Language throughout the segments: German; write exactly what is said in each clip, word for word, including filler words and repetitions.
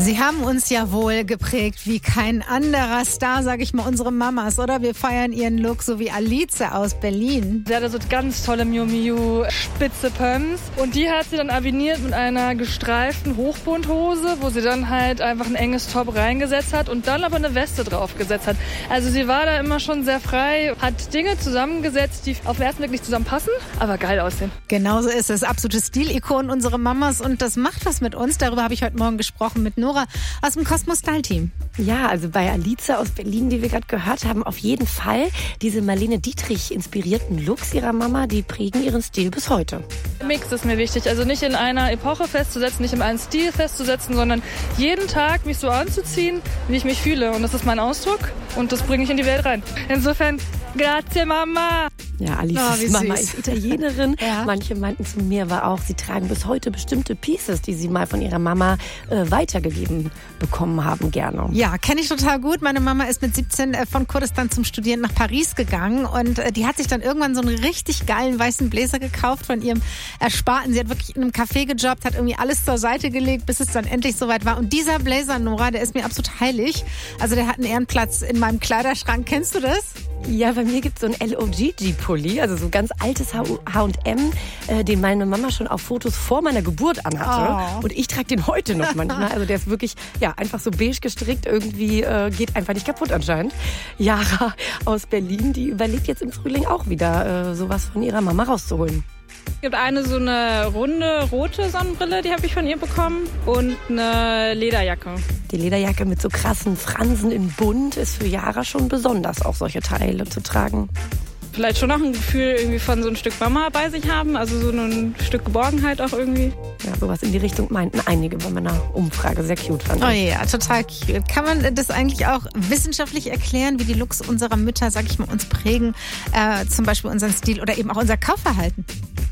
Sie haben uns ja wohl geprägt wie kein anderer Star, sag ich mal, unsere Mamas, oder? Wir feiern ihren Look, so wie Alice aus Berlin. Sie hatte so ganz tolle Miu Miu spitze Pumps und die hat sie dann abiniert mit einer gestreiften Hochbundhose, wo sie dann halt einfach ein enges Top reingesetzt hat und dann aber eine Weste draufgesetzt hat. Also sie war da immer schon sehr frei, hat Dinge zusammengesetzt, die auf den ersten Blick nicht zusammenpassen, aber geil aussehen. Genauso ist es. Absolute Stilikonen unserer Mamas und das macht was mit uns. Darüber habe ich heute Morgen gesprochen mit Nora aus dem Cosmo Style Team. Ja, also bei Alice aus Berlin, die wir gerade gehört haben, auf jeden Fall diese Marlene Dietrich inspirierten Looks ihrer Mama, die prägen ihren Stil bis heute. Mix ist mir wichtig, also nicht in einer Epoche festzusetzen, nicht in einem Stil festzusetzen, sondern jeden Tag mich so anzuziehen, wie ich mich fühle. Und das ist mein Ausdruck und das bringe ich in die Welt rein. Insofern, grazie Mama! Ja, Alices oh, Mama ist Italienerin. Ja. Manche meinten zu mir war auch, sie tragen bis heute bestimmte Pieces, die sie mal von ihrer Mama äh, weitergegeben bekommen haben, gerne. Ja, kenne ich total gut. Meine Mama ist mit siebzehn äh, von Kurdistan zum Studieren nach Paris gegangen und äh, die hat sich dann irgendwann so einen richtig geilen weißen Bläser gekauft von ihrem Ersparten. Sie hat wirklich in einem Café gejobbt, hat irgendwie alles zur Seite gelegt, bis es dann endlich soweit war. Und dieser Blazer, Nora, der ist mir absolut heilig. Also der hat einen Ehrenplatz in meinem Kleiderschrank. Kennst du das? Ja, bei mir gibt es so ein L O G G-Pulli, also so ganz altes H und M, äh, den meine Mama schon auf Fotos vor meiner Geburt anhatte. Oh. Und ich trage den heute noch manchmal. Also der ist wirklich, ja, einfach so beige gestrickt. Irgendwie äh, geht einfach nicht kaputt anscheinend. Yara aus Berlin, die überlegt jetzt im Frühling auch wieder äh, sowas von ihrer Mama rauszuholen. Es gibt eine so eine runde, rote Sonnenbrille, die habe ich von ihr bekommen und eine Lederjacke. Die Lederjacke mit so krassen Fransen in bunt ist für Yara schon besonders, auch solche Teile zu tragen. Vielleicht schon noch ein Gefühl irgendwie von so ein Stück Mama bei sich haben, also so ein Stück Geborgenheit auch irgendwie. Ja, sowas in die Richtung meinten einige bei meiner Umfrage. Sehr cute fand ich. Oh ja, total cute. Kann man das eigentlich auch wissenschaftlich erklären, wie die Looks unserer Mütter, sag ich mal, uns prägen, äh, zum Beispiel unseren Stil oder eben auch unser Kaufverhalten?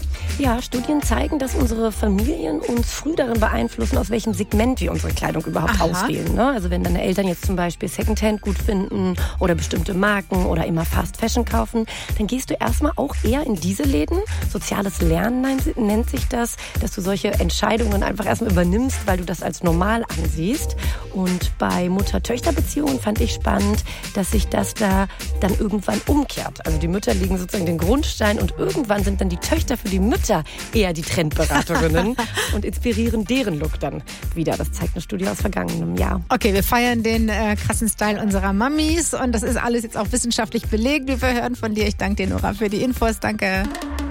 Ja, Studien zeigen, dass unsere Familien uns früh darin beeinflussen, aus welchem Segment wir unsere Kleidung überhaupt Aha. auswählen. Ne? Also wenn deine Eltern jetzt zum Beispiel Secondhand gut finden oder bestimmte Marken oder immer Fast Fashion kaufen, dann gehst du erstmal auch eher in diese Läden. Soziales Lernen nennt sich das, dass du solche Entscheidungen einfach erstmal übernimmst, weil du das als normal ansiehst. Und bei Mutter-Töchter-Beziehungen fand ich spannend, dass sich das da dann irgendwann umkehrt. Also die Mütter legen sozusagen den Grundstein und irgendwann sind dann die Töchter für die Mütter eher die Trendberaterinnen und inspirieren deren Look dann wieder. Das zeigt eine Studie aus vergangenem Jahr. Okay, wir feiern den äh, krassen Style unserer Mamis und das ist alles jetzt auch wissenschaftlich belegt, wie wir hören von dir. Ich danke dir, Nora, für die Infos. Danke.